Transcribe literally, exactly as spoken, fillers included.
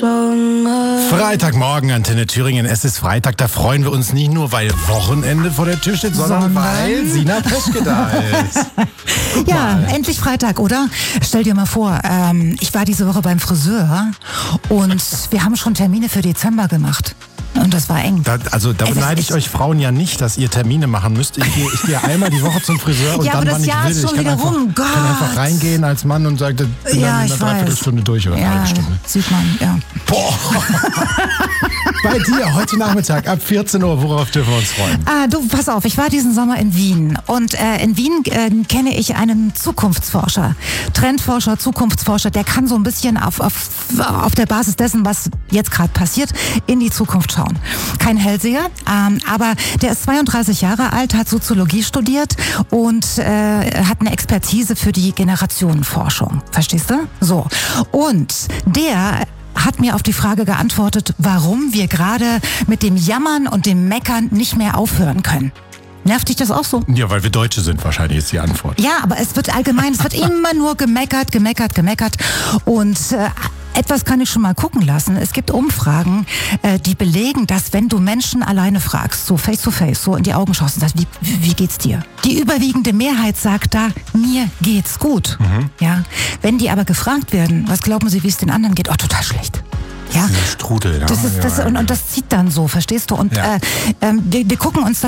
Freitagmorgen, Antenne Thüringen. Es ist Freitag, da freuen wir uns nicht nur, weil Wochenende vor der Tür steht, sondern, sondern weil Sina Peschke da ist. Ja, endlich Freitag, oder? Stell dir mal vor, ähm, ich war diese Woche beim Friseur und wir haben schon Termine für Dezember gemacht. Und das war eng. Da, also da beneide ich euch Frauen ja nicht, dass ihr Termine machen müsst. Ich gehe, ich gehe einmal die Woche zum Friseur und ja, dann, aber wann das ich Jahr will. ist schon ich kann wieder einfach, rum. Gott. kann einfach reingehen als Mann und sage, bin ja, dann in einer Dreiviertelstunde durch oder eine ja, halbe Stunde. Sieht man, ja. Boah. Bei dir heute Nachmittag ab vierzehn Uhr, worauf dürfen wir uns freuen? Ah, du, pass auf, ich war diesen Sommer in Wien und äh, in Wien äh, kenne ich einen Zukunftsforscher, Trendforscher, Zukunftsforscher, der kann so ein bisschen auf, auf, auf der Basis dessen, was jetzt gerade passiert, in die Zukunft schauen. Kein Hellseher, ähm, aber der ist zweiunddreißig Jahre alt, hat Soziologie studiert und äh, hat eine Expertise für die Generationenforschung. Verstehst du? So. Und der hat mir auf die Frage geantwortet, warum wir gerade mit dem Jammern und dem Meckern nicht mehr aufhören können. Nervt dich das auch so? Ja, weil wir Deutsche sind wahrscheinlich, ist die Antwort. Ja, aber es wird allgemein, es wird immer nur gemeckert, gemeckert, gemeckert. Und äh, etwas kann ich schon mal gucken lassen. Es gibt Umfragen, äh, die belegen, dass wenn du Menschen alleine fragst, so face to face, so in die Augen schaust und sagst, wie, wie geht's dir? Die überwiegende Mehrheit sagt da, mir geht's gut. Mhm. Ja. Wenn die aber gefragt werden, was glauben sie, wie es den anderen geht? Oh, total schlecht. Ja. Strudel, ja. Das ist, das, und, und das zieht dann so, verstehst du? Und ja. äh, äh, wir, wir gucken uns